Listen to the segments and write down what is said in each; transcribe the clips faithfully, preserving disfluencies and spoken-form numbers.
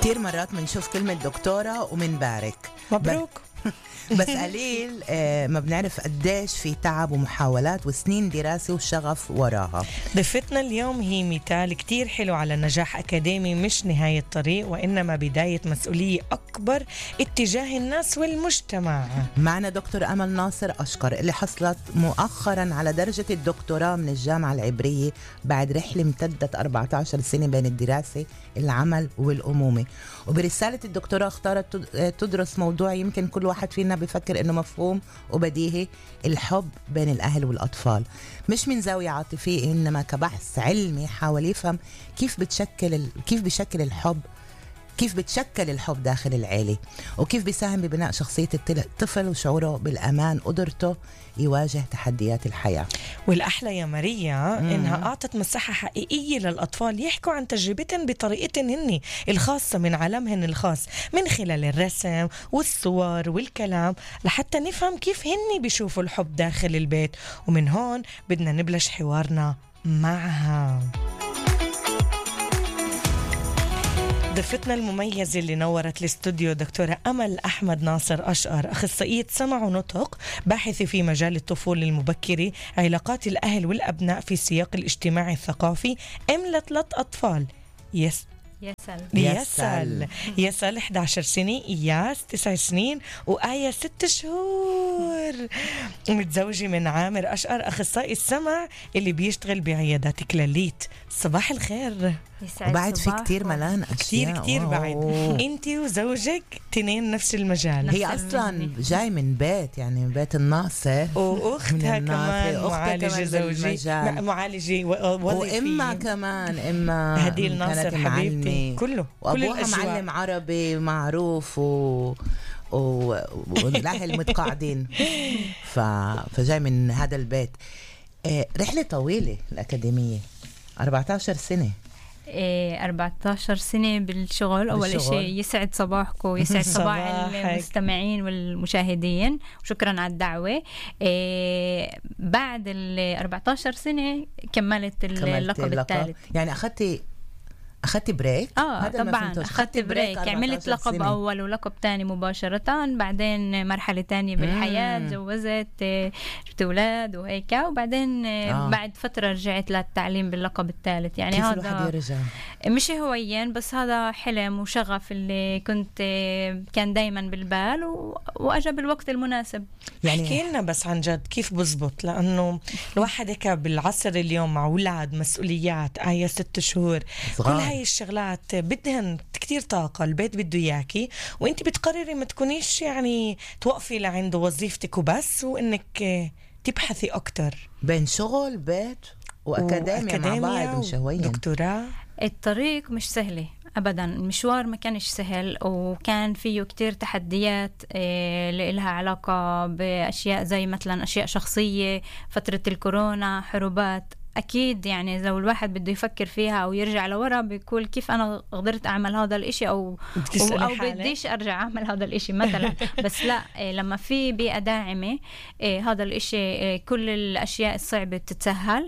كتير مرات منشوف كلمة دكتورة ومنبارك مبروك. بس قليل آه ما بنعرف قديش في تعب ومحاولات وسنين دراسة وشغف وراها. ضيفتنا اليوم هي مثال كتير حلو على نجاح أكاديمي مش نهاية طريق وإنما بداية مسؤولية أكبر اتجاه الناس والمجتمع. معنا دكتور أمل ناصر أشقر اللي حصلت مؤخرا على درجة الدكتوراه من الجامعة العبرية بعد رحلة امتدت أربعة عشر سنة بين الدراسة العمل والأمومة. وبرسالة الدكتوراه اختارت تدرس موضوع يمكن كل واحد فينا بفكر إنه مفهوم وبديهي، الحب بين الأهل والأطفال، مش من زاوية عاطفية إنما كبحث علمي حاول يفهم كيف بتشكل كيف بشكل الحب كيف بتشكل الحب داخل العيلة وكيف بيساهم ببناء شخصية الطفل وشعوره بالأمان قدرته يواجه تحديات الحياة. والأحلى يا ماريا مم. إنها أعطت مساحة حقيقية للأطفال يحكوا عن تجربتهم بطريقتهم هن الخاصة من عالمهن الخاص من خلال الرسم والصور والكلام لحتى نفهم كيف هن بيشوفوا الحب داخل البيت. ومن هون بدنا نبلش حوارنا معها. ضيفتنا المميزة اللي نورت الاستوديو دكتورة أمل أحمد ناصر أشقر، أخصائية سمع ونطق، باحثة في مجال الطفولة المبكرة، علاقات الأهل والأبناء في السياق الاجتماعي الثقافي، أم لثلاث أطفال. يس يسال يسال يسال إحدى عشرة سنة، إياس تسع سنين، وآية ست شهور. متزوجة من عامر أشقر أخصائي السمع اللي بيشتغل بعيادات كلاليت. صباح الخير. وبعد في كتير ملان أشياء كتير كتير بعد. انتي وزوجك تنين نفس المجال. هي أصلا جاي من بيت يعني من بيت الناصر، وأختها كمان معالجة زوجي معالجة وظيفية، وإما كمان إما هدي الناصر حبيبتي كله وأبوها معلم عربي معروف و و والأهل متقاعدين ف... فجاي من هذا البيت. رحلة طويلة الأكاديمية أربعة عشر سنة. إيه أربعة عشر سنة بالشغل. أول إشي يسعد صباحكم ويسعد صباح المستمعين والمشاهدين وشكرا على الدعوة. إيه بعد ال أربعة عشر سنة كملت اللقب الثالث. يعني أخذتي أخذت بريك؟ آه طبعا أخذت بريك، عملت لقب سنة. أول ولقب تاني مباشرة، بعدين مرحلة تانية بالحياة، تزوجت، جبت أولاد وهيك، وبعدين آه. بعد فترة رجعت للتعليم باللقب الثالث. يعني كيف هذا الواحد يرجع؟ مش هويا بس هذا حلم وشغف اللي كنت كان دايما بالبال و... وأجا بالوقت المناسب. يعني احكي لنا بس عن جد كيف بزبط، لأنه الواحد هيك بالعصر اليوم مع أولاد مسؤوليات، آية ست شهور، كل هاي الشغلات بدهن كتير طاقة، البيت بده إياكي وإنتي بتقرري ما تكونيش يعني توقفي لعند وظيفتك وبس، وإنك تبحثي أكتر بين شغل بيت وأكاديمية مع بعض مشوية دكتوراه. الطريق مش سهلة أبدا، المشوار ما كانش سهل وكان فيه كتير تحديات اللي لها علاقة بأشياء زي مثلا أشياء شخصية، فترة الكورونا، حروبات. أكيد يعني لو الواحد بده يفكر فيها أو يرجع لورا بيقول كيف أنا قدرت أعمل هذا الإشي أو أو, أو بديش أرجع أعمل هذا الإشي مثلا. بس لا، لما في بيئة داعمة هذا الإشي كل الأشياء الصعبة تتسهل.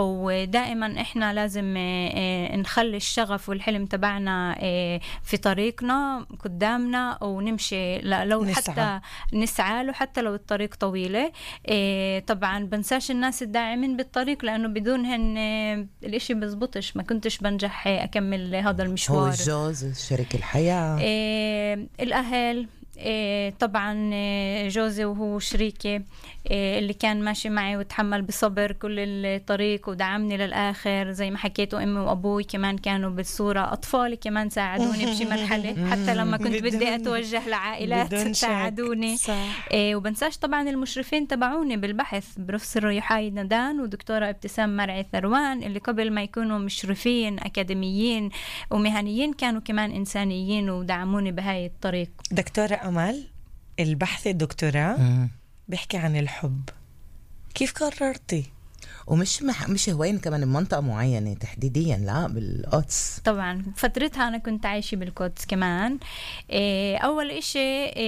ودائما إحنا لازم نخلي الشغف والحلم تبعنا في طريقنا قدامنا ونمشي لو نسعى. حتى نسعى له حتى لو الطريق طويلة. طبعا بنساش الناس الداعمين بالطريق، لأنه بدونهن الاشي بزبطش، ما كنتش بنجح أكمل هذا المشوار. هو الجوز شريك الحياة، إيه الأهل، إيه طبعا جوزي وهو شريكي إيه اللي كان ماشي معي وتحمل بصبر كل الطريق ودعمني للآخر. زي ما حكيتوا أمي وأبوي كمان كانوا بالصورة، أطفالي كمان ساعدوني بشي مرحلة حتى لما كنت بدي أتوجه لعائلات ساعدوني. إيه وبنساش طبعا المشرفين تبعوني بالبحث، بروفيسور يحيى ندان ودكتورة ابتسام مرعي ثروان اللي قبل ما يكونوا مشرفين أكاديميين ومهنيين كانوا كمان إنسانيين ودعموني بهاي الطريق. دكتورة أمل، البحث الدكتوراه بيحكي عن الحب، كيف قررتي؟ ومش مح... مش هواين كمان بمنطقة معينة تحديديا، لا بالقدس. طبعا فترتها أنا كنت عايشة بالقدس كمان. إيه أول إشي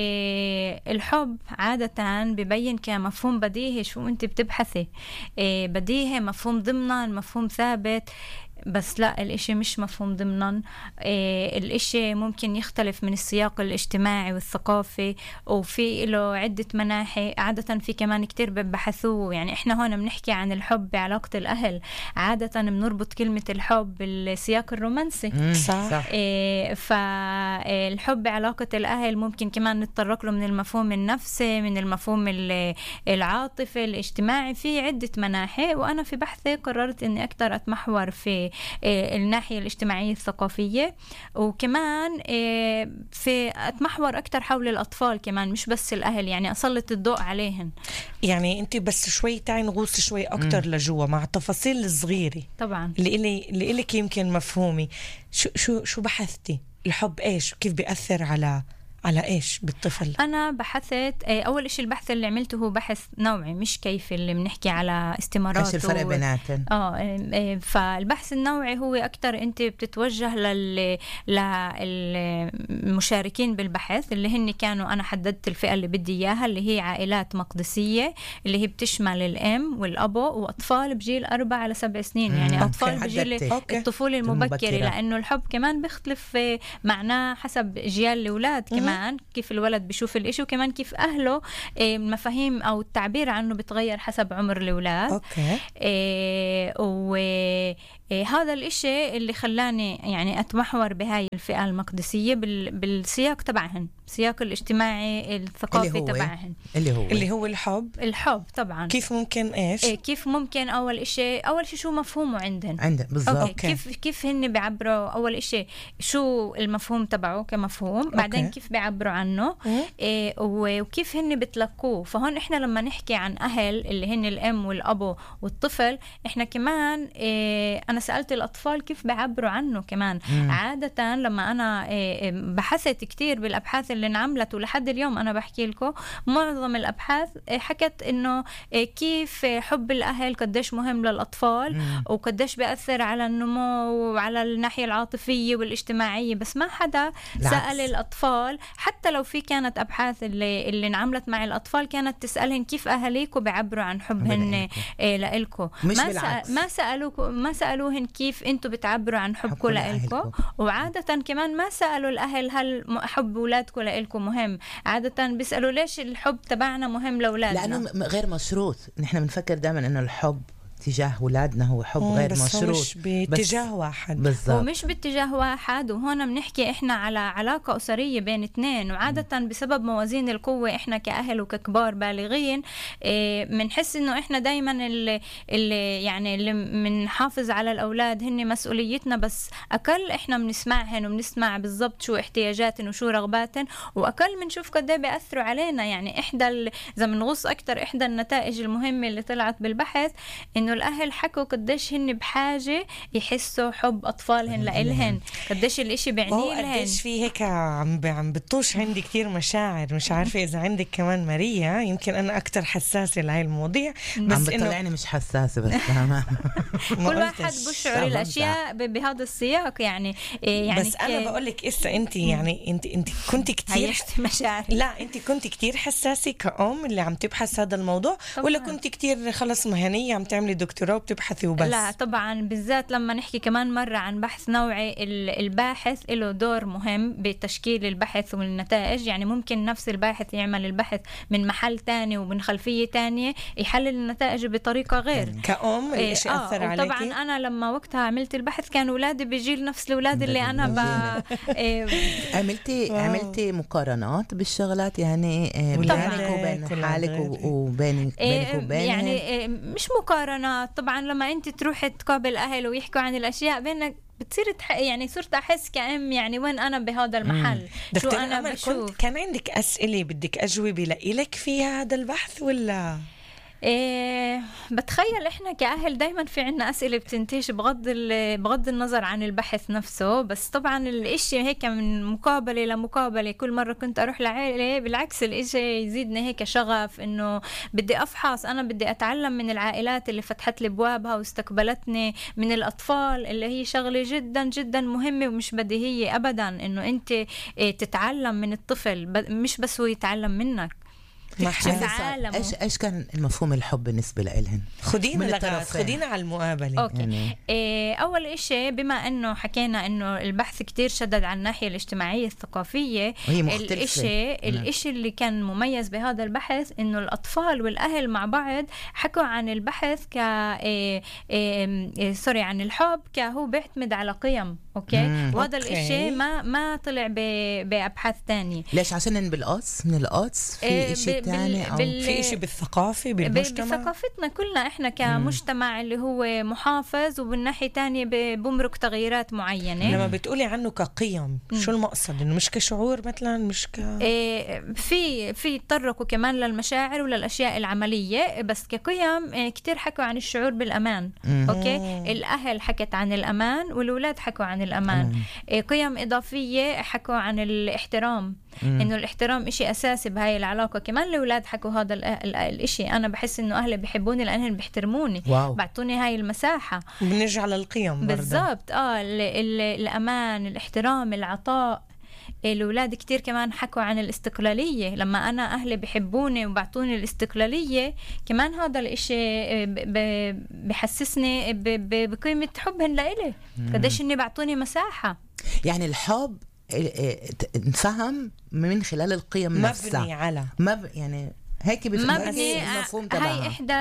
إيه الحب عادة ببين كمفهوم بديهي، شو أنت بتبحثي إيه بديهي، مفهوم ضمنا، المفهوم ثابت. بس لا، الاشي مش مفهوم ضمنا. إيه الاشي ممكن يختلف من السياق الاجتماعي والثقافي، وفي له عدة مناحي. عادة في كمان كتير ببحثوه، يعني احنا هون بنحكي عن الحب بعلاقة الأهل، عادة بنربط كلمة الحب بالسياق الرومانسي. صح. إيه فالحب بعلاقة الأهل ممكن كمان نتطرق له من المفهوم النفسي، من المفهوم العاطفي الاجتماعي، في عدة مناحي. وأنا في بحثي قررت أني أكتر أتمحور في الناحية الاجتماعية الثقافية، وكمان في أتمحور أكتر حول الأطفال كمان، مش بس الأهل، يعني أسلط الضوء عليهم. يعني أنت بس شوي تعي نغوص شوي أكتر لجوا مع التفاصيل الصغيرة طبعا اللي إلي اللي إلك يمكن مفهومي. شو شو شو بحثتي؟ الحب إيش وكيف بيأثر على على إيش بالطفل؟ أنا بحثت، أول إشي البحث اللي عملته هو بحث نوعي، مش كيف اللي بنحكي على استمارات. إيش الفرق و... بيناتن؟ آه فالبحث النوعي هو أكتر أنت بتتوجه لل للمشاركين بالبحث اللي هن كانوا، أنا حددت الفئة اللي بدي إياها اللي هي عائلات مقدسية، اللي هي بتشمل الأم والأبو وأطفال بجيل أربع على سبع سنين. يعني مم. أطفال أوكي. بجيل حددتي. الطفولة المبكرة، المبكرة. لأنه الحب كمان بيختلف معناه حسب جيال الأولاد كمان. كيف الولد بيشوف الإشي، وكمان كيف أهله المفاهيم أو التعبير عنه بتغير حسب عمر الأولاد. أوكي. إيه وهذا الإشي اللي خلاني يعني أتمحور بهاي الفئة المقدسية بالسياق تبعهن، السياق الاجتماعي الثقافي تبعهن اللي هو اللي هو الحب. الحب طبعا كيف ممكن إيش؟ إيه كيف ممكن أول إشي أول إشي شو مفهومه عندهن عندهم بالضبط. كيف كيف هن بيعبروا أول إشي شو المفهوم تبعه كمفهوم. أوكي. بعدين كيف بيعبروا عنه. إيه وكيف هن بتلقوه. فهون إحنا لما نحكي عن أهل اللي هن الأم والأبو والطفل، إحنا كمان إيه أنا سألت الأطفال كيف بيعبروا عنه كمان. مم. عادة لما أنا إيه بحثت كتير بالأبحاث اللي انعملت ولحد اليوم أنا بحكي لكم، معظم الأبحاث حكت إنه كيف حب الأهل قديش مهم للأطفال. مم. وقديش بيأثر على النمو وعلى الناحية العاطفية والاجتماعية، بس ما حدا العكس. سأل الأطفال، حتى لو في كانت أبحاث اللي, اللي انعملت مع الأطفال كانت تسألهم كيف أهليكم بيعبروا عن حبهن إيه لإلكم. مش ما, بالعكس. ما سألوكم ما سألوهن كيف أنتوا بتعبروا عن حبكم لإلكم. وعادة كمان ما سألوا الأهل هل حب أولادكم لإلكم مهم. عادة بيسألوا ليش الحب تبعنا مهم لأولادنا، لأنه غير مشروط. نحن بنفكر دائما إنه الحب تجاه أولادنا هو حب غير بس مشروط، مش باتجاه واحد بالضبط. ومش باتجاه واحد. وهنا بنحكي إحنا على علاقة أسرية بين اثنين، وعادة بسبب موازين القوة إحنا كأهل وككبار بالغين بنحس إيه إنه إحنا دايما اللي, اللي يعني اللي منحافظ على الأولاد هن مسؤوليتنا، بس أقل إحنا بنسمعهن وبنسمع بالضبط شو احتياجاتن وشو رغباتن، وأقل بنشوف قد إيه بيأثروا علينا. يعني إحدى إذا بنغص أكتر إحدى النتائج المهمة اللي طلعت بالبحث إنه الأهل حكوا قديش هن بحاجة يحسوا حب أطفالهن لإلهن، قديش الإشي بعني لهن. قديش في هيك عم عم بتطوش عندي كتير مشاعر. مش عارفة إذا عندك كمان ماريا، يمكن أنا أكتر حساسة لهاي المواضيع، بس عم بطلعني مش حساسة بس تمام. كل واحد بشعر الأشياء بهذا السياق يعني. يعني بس أنا بقولك إسا أنت يعني أنت أنت كنت كتير مشاعر. لا أنت كنت كتير حساسة كأم اللي عم تبحث هذا الموضوع طبعا. ولا كنت كتير خلص مهنية عم تعملي دكتوراه وبتبحثي وبس؟ لا طبعا، بالذات لما نحكي كمان مرة عن بحث نوعي، الباحث له دور مهم بتشكيل البحث والنتائج. يعني ممكن نفس الباحث يعمل البحث من محل تاني ومن خلفية تانية يحلل النتائج بطريقة غير. كأم إيه الاشي آه أثر عليكي؟ طبعا أنا لما وقتها عملت البحث كان أولادي بجيل نفس الأولاد اللي أنا ب... إيه عملتي عملتي مقارنات بالشغلات يعني بينك وبين حالك وبين بينك وبين يعني إيه مش مقارنات طبعا. لما أنت تروح تقابل أهل ويحكوا عن الأشياء بينك بتصير تح... يعني صرت أحس كأم يعني وين أنا بهذا المحل. شو أنا بشوف. كان عندك أسئلة بدك أجوبة لإلك فيها هذا البحث ولا؟ إيه بتخيل إحنا كأهل دايما في عنا أسئلة بتنتج بغض بغض النظر عن البحث نفسه. بس طبعا الإشي هيك من مقابلة لمقابلة كل مرة كنت أروح لعائلة بالعكس الإشي يزيدني هيك شغف إنه بدي أفحص. أنا بدي أتعلم من العائلات اللي فتحت لي بوابها واستقبلتني، من الأطفال اللي هي شغلة جدا جدا مهمة ومش بديهية أبدا إنه أنت تتعلم من الطفل مش بس هو يتعلم منك. في عالم. ايش ايش كان المفهوم الحب بالنسبه لإلهن؟ خدينا لغات خدينا على المقابله. اوكي يعني. إيه اول إشي بما انه حكينا انه البحث كتير شدد على الناحيه الاجتماعيه الثقافيه، الإشي الإشي اللي كان مميز بهذا البحث انه الاطفال والاهل مع بعض حكوا عن البحث ك إيه إيه إيه سوري عن الحب كهو بيعتمد على قيم. اوكي مم. وهذا أوكي. الإشي ما ما طلع بابحاث تانية. ليش؟ عشان بالقدس من القدس في إيه إشي تاني او بال... في إشي بالثقافه بالمجتمع بثقافتنا كلنا احنا كمجتمع مم. اللي هو محافظ وبالناحيه تانية بمرق تغييرات معينه. لما بتقولي عنه كقيم مم. شو المقصد؟ انه مش كشعور مثلا مش ك إيه في في تطرقوا كمان للمشاعر وللاشياء العمليه، بس كقيم إيه كتير حكوا عن الشعور بالامان. مم. اوكي مم. الاهل حكت عن الامان والأولاد حكوا عن الأمان. إيه قيم إضافية حكوا عن الاحترام، مم. إنه الاحترام إشي أساسي بهاي العلاقة. كمان الأولاد حكوا هذا الإشي، أنا بحس إنه أهلي بيحبوني لأنهم بيحترموني، بعطوني هاي المساحة. بنرجع للقيم بالضبط. آه ال ال الأمان، الاحترام، العطاء. الأولاد كتير كمان حكوا عن الاستقلالية، لما أنا أهلي بيحبوني وبعطوني الاستقلالية كمان هذا الإشي بحسسني بقيمة حبهن لإلي، قديش إني بعطوني مساحة. يعني الحب نفهم من خلال القيم مبني نفسها، مبني على مب يعني هيك مبني. هاي إحدى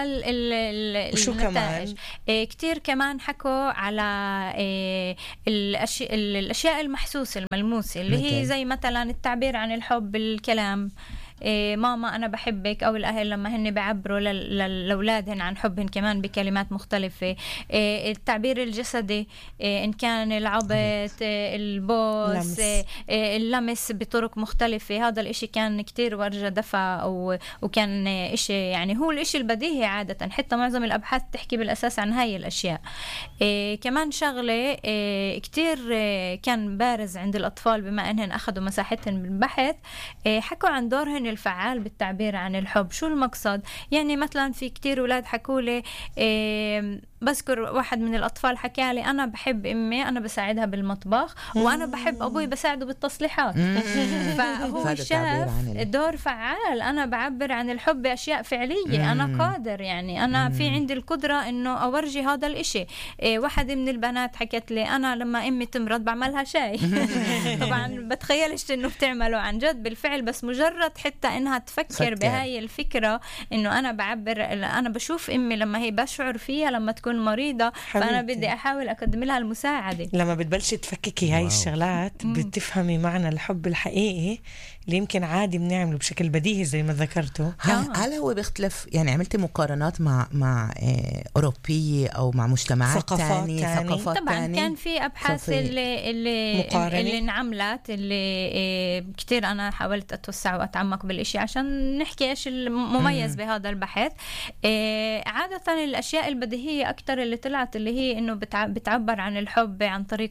النتائج. إيه كتير كمان حكوا على إيه الأشياء الأشياء المحسوسة الملموسة اللي هي زي مثلا التعبير عن الحب بالكلام. إيه ماما أنا بحبك، أو الأهل لما هن بيعبروا لأولادهن عن حبهن كمان بكلمات مختلفة. إيه التعبير الجسدي، إيه إن كان العبط، إيه البوس، إيه اللمس بطرق مختلفة. هذا الإشي كان كتير ورجة دفع، وكان إشي يعني هو الإشي البديهي عادة، حتى معظم الأبحاث تحكي بالأساس عن هاي الأشياء. إيه كمان شغلة إيه كتير إيه كان بارز عند الأطفال بما أنهن أخذوا مساحتهم بالبحث، إيه حكوا عن دورهن الفعال بالتعبير عن الحب. شو المقصد؟ يعني مثلا في كتير أولاد حكوا لي إيه، بذكر واحد من الأطفال حكى لي أنا بحب أمي، أنا بساعدها بالمطبخ، وأنا بحب أبوي بساعده بالتصليحات. فهو شاف دور فعال، أنا بعبر عن الحب بأشياء فعلية، أنا قادر، يعني أنا في عندي القدرة إنه أورجي هذا الإشي. إيه واحدة من البنات حكت لي أنا لما أمي تمرض بعملها شاي. طبعا بتخيلش إنه بتعمله عن جد بالفعل، بس مجرد حتى إنها تفكر فكر. بهاي الفكرة إنه أنا بعبر، أنا بشوف أمي لما هي بشعر فيها لما تكون مريضة، حبيبتي. فأنا بدي أحاول أقدم لها المساعدة. لما بتبلشي تفككي هاي الشغلات بتفهمي معنى الحب الحقيقي اللي يمكن عادي بنعمله بشكل بديهي زي ما ذكرته. هل هو بيختلف؟ يعني عملتي مقارنات مع مع إيه أوروبية أو مع مجتمعات تانية، ثقافات طبعا تانية؟ كان في أبحاث اللي اللي مقارنة. اللي انعملت اللي إيه كتير أنا حاولت أتوسع وأتعمق بالإشي عشان نحكي إيش المميز مم. بهذا البحث. إيه عادة الأشياء البديهية أكتر اللي طلعت اللي هي إنه بتعبر عن الحب عن طريق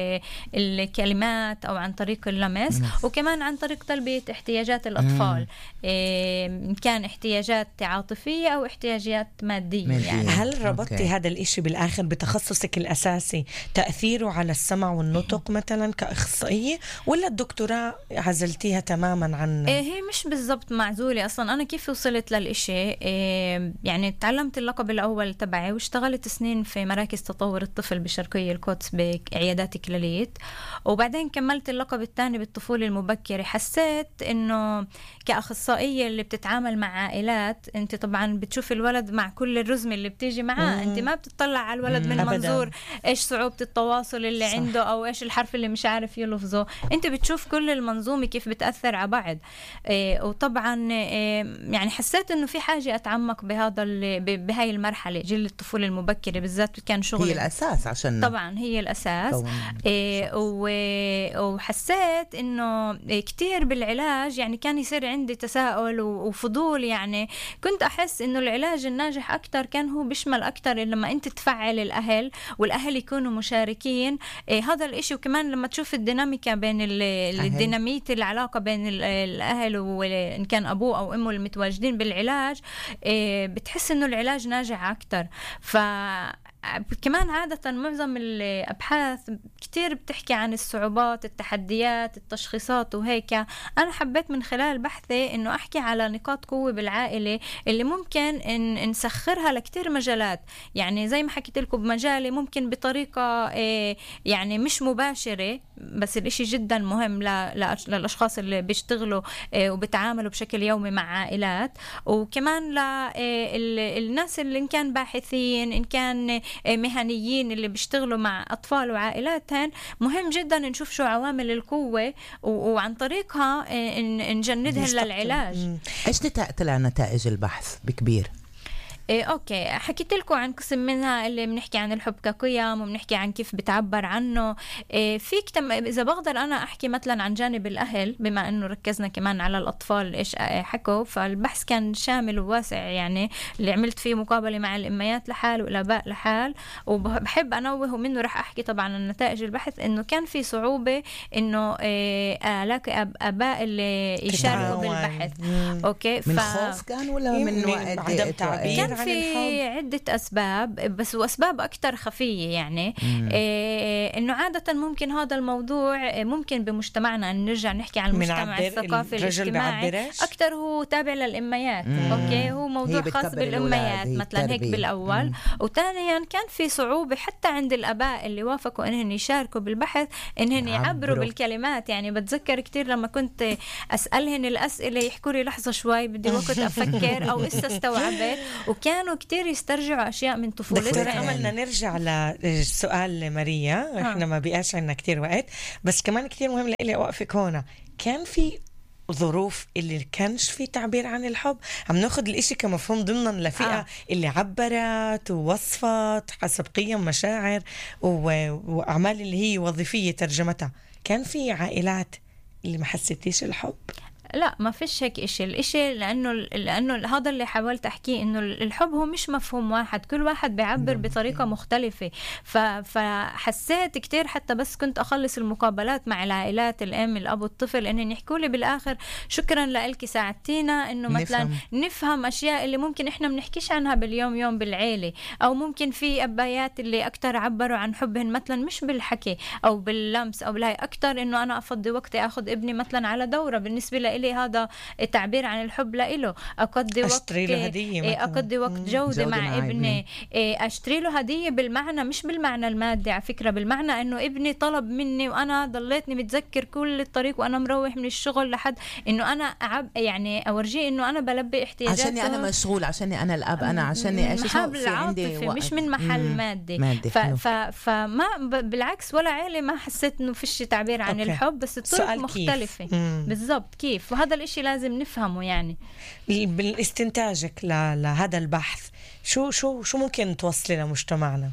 الكلمات أو عن طريق اللمس، مم. وكمان عن طريق تلبية احتياجات الأطفال، إيه كان احتياجات عاطفية أو احتياجات مادية. يعني هل ربطتي أوكي. هذا الإشي بالآخر بتخصصك الأساسي تأثيره على السمع والنطق مثلا كأخصائية، ولا الدكتوراه عزلتيها تماما عن؟ إيه هي مش بالضبط معزولة أصلا. أنا كيف وصلت للإشي؟ إيه يعني تعلمت اللقب الأول تبعي واشتغلت سنين في مراكز تطور الطفل بشرقية القدس بعيادات كلاليت، وبعدين كملت اللقب الثاني بالطفولة المبكرة. حسيت إنه كأخصائية اللي بتتعامل مع عائلات، أنت طبعا بتشوف الولد مع كل الرزمة اللي بتيجي معاه، أنت ما بتطلع على الولد من منظور إيش صعوبة التواصل اللي صح. عنده أو إيش الحرف اللي مش عارف يلفظه، أنت بتشوف كل المنظومة كيف بتأثر على بعض. إيه وطبعا إيه يعني حسيت إنه في حاجة أتعمق بهذا بهاي المرحلة جيل الطفولة المبكرة بالذات. كان شغل هي الأساس عشان طبعا هي الأساس. إيه وحسيت إنه كتير بالعلاج يعني كان يصير عندي تساؤل وفضول، يعني كنت أحس إنه العلاج الناجح أكتر كان هو بيشمل أكتر لما أنت تفعل الأهل والأهل يكونوا مشاركين. إيه هذا الإشي، وكمان لما تشوف الديناميكا بين الدينامية العلاقة بين الأهل وإن كان أبوه أو أمه المتواجدين بالعلاج، إيه بتحس إنه العلاج ناجح أكتر. ف كمان عادة معظم الأبحاث كتير بتحكي عن الصعوبات، التحديات، التشخيصات وهيك. أنا حبيت من خلال بحثي إنه أحكي على نقاط قوة بالعائلة اللي ممكن إن نسخرها لكتير مجالات. يعني زي ما حكيت لكم بمجالي ممكن بطريقة يعني مش مباشرة، بس الإشي جدا مهم للأشخاص اللي بيشتغلوا وبتعاملوا بشكل يومي مع عائلات، وكمان للناس اللي إن كان باحثين إن كان مهنيين اللي بيشتغلوا مع أطفال وعائلاتهم. مهم جدا نشوف شو عوامل القوة وعن طريقها نجندهم للعلاج. إيش طلع نتائج البحث بكبير؟ إيه أوكي، حكيت لكم عن قسم منها اللي بنحكي عن الحب كقيم وبنحكي عن كيف بتعبر عنه. إيه فيك تم إذا بقدر أنا أحكي مثلا عن جانب الأهل، بما إنه ركزنا كمان على الأطفال إيش حكوا، فالبحث كان شامل وواسع. يعني اللي عملت فيه مقابلة مع الأميات لحال والآباء لحال، وبحب أنوه ومنه رح أحكي طبعا عن نتائج البحث إنه كان في صعوبة إنه إيه ألاقي أب أباء اللي يشاركوا بالبحث. أوكي، من خوف كان ولا من عدم تعبير؟ في عدة أسباب، بس وأسباب أكتر خفية. يعني إيه إنه عادة ممكن هذا الموضوع ممكن بمجتمعنا أن نرجع نحكي عن المجتمع الثقافي الاجتماعي أكتر هو تابع للأميات. مم. أوكي، هو موضوع خاص بالأميات مثلا هيك بالأول. مم. وثانيا كان في صعوبة حتى عند الآباء اللي وافقوا إنهم يشاركوا بالبحث إنهم يعبروا بالكلمات. يعني بتذكر كتير لما كنت أسألهن الأسئلة يحكوا لي لحظة شوي بدي وقت أفكر أو إسا استوعبت، كانوا كتير يسترجعوا أشياء من طفولتهم. دكتورة أملنا نرجع لسؤال ماريا، إحنا ما بقاش عنا كتير وقت، بس كمان كتير مهم لإلي أوقفك هنا. كان في ظروف اللي كانش في تعبير عن الحب؟ عم ناخد الإشي كمفهوم ضمنا لفئة آه. اللي عبرت ووصفت حسب قيم مشاعر وأعمال اللي هي وظيفية ترجمتها. كان في عائلات اللي ما حسيتيش الحب؟ لا، ما فيش هيك إشي. الإشي لأنه لأنه هذا اللي حاولت أحكيه، إنه الحب هو مش مفهوم واحد، كل واحد بيعبر بطريقة مختلفة. فحسيت كتير حتى بس كنت أخلص المقابلات مع العائلات الأم الأب والطفل إنهم يحكوا لي بالآخر شكرا لك ساعدتينا إنه مثلا نفهم. نفهم أشياء اللي ممكن إحنا بنحكيش عنها باليوم يوم بالعيلة، أو ممكن في أبايات اللي أكتر عبروا عن حبهن مثلا مش بالحكي أو باللمس أو بالهاي، أكتر إنه أنا أفضي وقتي أخذ ابني مثلا على دورة. بالنسبة لي لي هذا التعبير عن الحب لإله. أقضي وقت أشتري له هدية، أقضي وقت جودة, جودة مع, مع ابني. أشتري له هدية بالمعنى مش بالمعنى المادي على فكرة، بالمعنى إنه ابني طلب مني وأنا ضليتني متذكر كل الطريق وأنا مروح من الشغل لحد إنه أنا أعب يعني أورجيه إنه أنا بلبي احتياجاته، عشاني أنا مشغول، عشاني أنا الأب، أنا عشاني إيش في عندي مش من محل مم. مادي, مادي. ف ف فما بالعكس ولا عيلة ما حسيت إنه فيش تعبير عن أوكي. الحب، بس الطرق مختلفة بالضبط كيف، وهذا الاشي لازم نفهمه. يعني بالاستنتاجك لهذا البحث شو شو شو ممكن توصلي لمجتمعنا؟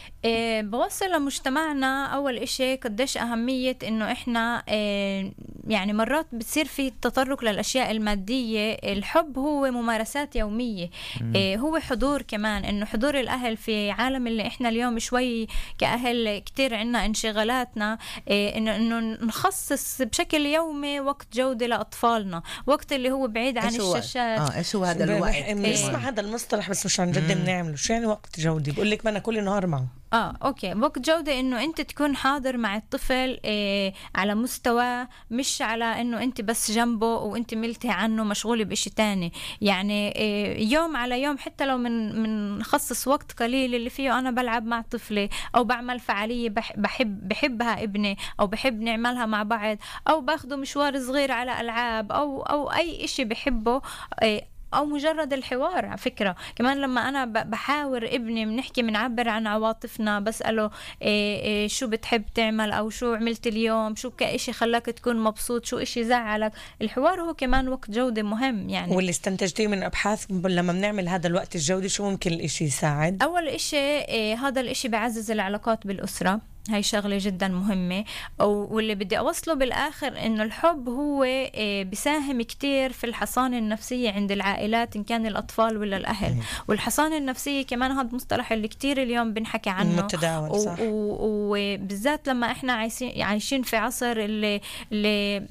إيه بوصل لمجتمعنا أول إشي قديش أهمية إنه إحنا إيه يعني مرات بتصير في تطرق للأشياء المادية. الحب هو ممارسات يومية، إيه هو حضور كمان، إنه حضور الأهل في عالم اللي إحنا اليوم شوي كأهل كتير عنا انشغالاتنا، إيه إنه إنه نخصص بشكل يومي وقت جودة لأطفالنا، وقت اللي هو بعيد عن الشاشات. آه إيش هو هذا الوقت؟ بنسمع هذا المصطلح بس مش عن جد بنعمله. شو يعني وقت جودة؟ بقول لك ما أنا كل نهار معه. اه اوكي، وقت جودة انه انت تكون حاضر مع الطفل إيه على مستوى، مش على انه انت بس جنبه وانت ملتهي عنه مشغولة بإشي تاني. يعني إيه يوم على يوم حتى لو من من خصص وقت قليل اللي فيه انا بلعب مع طفلي او بعمل فعالية بحب بحبها ابني او بحب نعملها مع بعض، او باخده مشوار صغير على العاب او او اي إشي بحبه، إيه أو مجرد الحوار. على فكرة كمان لما أنا بحاور ابني بنحكي بنعبر عن عواطفنا، بسأله إيه إيه شو بتحب تعمل أو شو عملت اليوم، شو كإشي خلاك تكون مبسوط، شو إشي زعلك. الحوار هو كمان وقت جودة مهم. يعني واللي استنتجتيه من أبحاث لما بنعمل هذا الوقت الجودي شو ممكن الإشي يساعد؟ أول إشي إيه هذا الإشي بعزز العلاقات بالأسرة، هاي شغلة جدا مهمة. واللي بدي أوصله بالآخر إنه الحب هو بيساهم كتير في الحصانة النفسية عند العائلات إن كان الأطفال ولا الأهل. والحصانة النفسية كمان هذا مصطلح اللي كتير اليوم بنحكي عنه متداول صح. وبالذات لما إحنا عايشين عايشين في عصر اللي اللي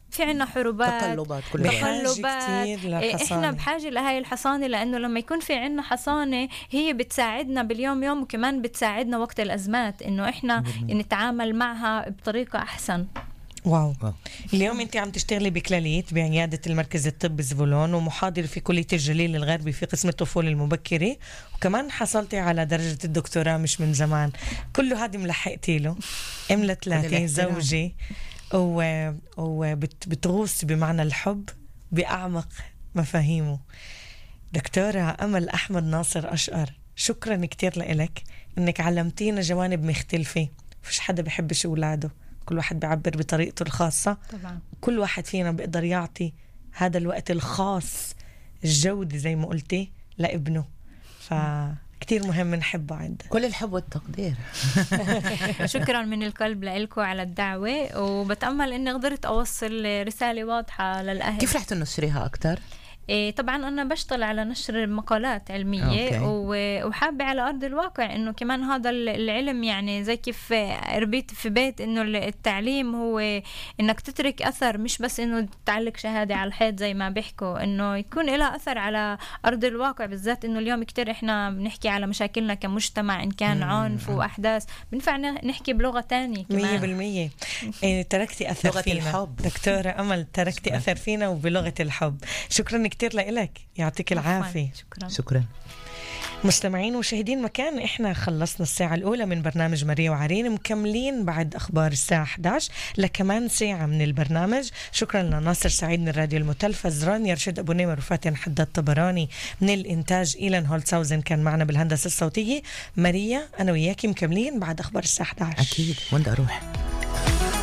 في عنا حروبات، تقلبات، كل تقلبات. احنا بحاجة لهاي الحصانة، لأنه لما يكون في عنا حصانة هي بتساعدنا باليوم يوم، وكمان بتساعدنا وقت الأزمات إنه احنا نتعامل معها بطريقة أحسن. واو. واو. اليوم انت عم تشتغلي بكلاليت بعيادة المركز الطبي زبولون، ومحاضرة في كلية الجليل الغربي في قسم الطفولة المبكرة، وكمان حصلتي على درجة الدكتوراه مش من زمان. كله هذه ملحقتي له. ام لثلاثة، زوجي، وبتغوص بمعنى الحب بأعمق مفاهيمه. دكتورة أمل أحمد ناصر أشقر، شكرا كتير لإلك إنك علمتينا جوانب مختلفة. فيش حدا بيحبش أولاده، كل واحد بيعبر بطريقته الخاصة طبعا. كل واحد فينا بيقدر يعطي هذا الوقت الخاص الجودي زي ما قلتي لابنه، فكتير مهم نحبه عنده. كل الحب والتقدير. شكرا من القلب لكم على الدعوة، وبتأمل إني قدرت أوصل رسالة واضحة للأهل. كيف رح تنشريها أكتر؟ إيه طبعا أنا بشتغل على نشر مقالات علمية، وحابة على أرض الواقع إنه كمان هذا العلم، يعني زي كيف ربيت في بيت إنه التعليم هو إنك تترك أثر، مش بس إنه تعلق شهادة على الحيط زي ما بيحكوا، إنه يكون لها أثر على أرض الواقع، بالذات إنه اليوم كتير إحنا بنحكي على مشاكلنا كمجتمع، إن كان عنف وأحداث، بنفع نحكي بلغة تانية كمان. مية بالمية. إيه تركتي أثر لغة فينا الحب. دكتورة أمل، تركتي أثر فينا وبلغة الحب. شكرا كتير لإلك، يعطيك العافية. شكرا. شكرا. مستمعين ومشاهدين مكان، احنا خلصنا الساعة الأولى من برنامج ماريا وعرين، مكملين بعد أخبار الساعة إحدى عشر لكمان ساعة من البرنامج. شكرا لناصر سعيد من الراديو المتلفز، رانيا رشيد أبو نيمر وفاتن حداد طبراني من الإنتاج، إيلان هولتساوزن كان معنا بالهندسة الصوتية. ماريا أنا وياكي مكملين بعد أخبار الساعة إحدى عشر. أكيد، وين أروح؟